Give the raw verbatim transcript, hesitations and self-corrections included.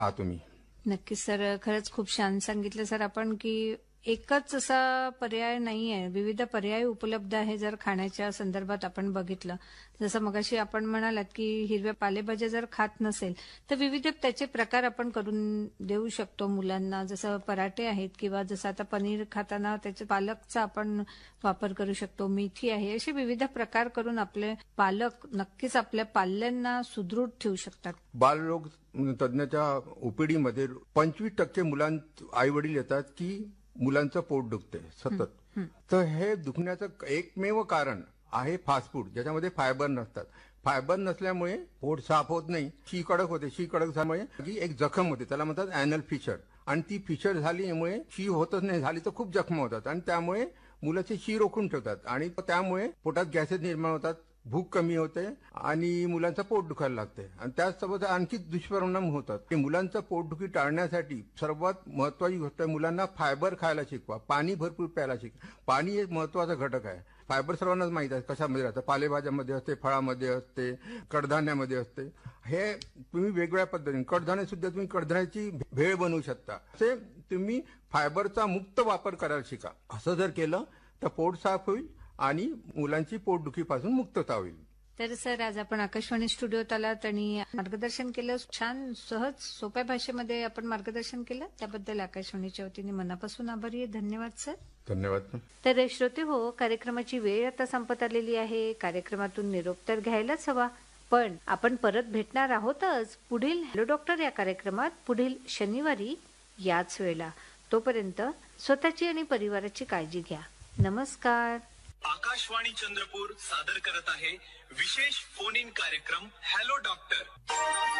आहात तुम्ही. नक्कीच सर, खरंच खूप छान सांगितलं सर आपण की एकच असा पर्याय नाहीये, विविध पर्याय उपलब्ध आहे. जर खाण्याच्या संदर्भात आपण बघितलं, जसं मगाशी आपण म्हणालात की हिरव्या पालेभाज्या जर खात नसेल तर विविध त्याचे प्रकार आपण करून देऊ शकतो मुलांना. जसं पराठे आहेत किंवा जसं आता पनीर खाताना त्याच्या पालकचा आपण वापर करू शकतो, मेथी आहे, असे विविध प्रकार करून आपले पालक नक्कीच आपल्या पाल्यांना सुदृढ ठेवू शकतात. बालरोग तज्ञाच्या ओपीडीमध्ये पंचवीस टक्के मुलां आई वडील येतात की मुलांचं पोट दुखते सतत. तर हे दुखण्याचं एकमेव कारण आहे फास्ट फूड, ज्याच्यामध्ये फायबर नसतात. फायबर नसल्यामुळे पोट साफ होत नाही, शी कडक होते. शी कडक झाल्यामुळे एक जखम होते, त्याला म्हणतात अॅनल फिशर. आणि ती फिशर झाल्यामुळे शी होतच नाही, झाली तर खूप जखम होतात आणि त्यामुळे मुलाचे शी रोखून ठेवतात आणि त्यामुळे पोटात गॅसेस निर्माण होतात, भूक कमी होते आणि मुलांचं पोट दुखायला लागते. आणि त्याचसोबत आणखी दुष्परिणाम होतात. मुलांचं पोटदुखी टाळण्यासाठी सर्वात महत्वाची गोष्ट आहे, मुलांना फायबर खायला शिकवा, पाणी भरपूर प्यायला शिकवा. पाणी एक महत्वाचा घटक आहे. फायबर सर्वांनाच माहित आहे कशामध्ये राहतं, पालेभाज्यामध्ये असते, फळामध्ये असते, कडधान्यामध्ये असते. हे तुम्ही वेगवेगळ्या पद्धतीने कडधान्य सुद्धा तुम्ही कडधान्याची भेळ बनवू शकता. असे तुम्ही फायबरचा मुक्त वापर करायला शिका. असं जर केलं तर पोट साफ होईल आणि मुलांची पोटदुखीपासून मुक्तता होईल. तर सर, आज आपण आकाशवाणी स्टुडिओत आलात आणि मार्गदर्शन केलं. छान सहज सोप्या भाषेमध्ये आपण मार्गदर्शन केलं, त्याबद्दल आकाशवाणीच्या वतीने मनापासून आभारी आहे. धन्यवाद सर. धन्यवाद. तर श्रोते हो, कार्यक्रमाची वेळ आता संपत आलेली आहे. कार्यक्रमातून निरोप तर घ्यायलाच हवा, पण आपण परत भेटणार आहोतच पुढील हॅलो डॉक्टर या कार्यक्रमात पुढील शनिवारी याच वेळेला. तोपर्यंत स्वतःची आणि परिवाराची काळजी घ्या. नमस्कार. आकाशवाणी चंद्रपूर सादर करत आहे विशेष फोन इन कार्यक्रम हॅलो डॉक्टर.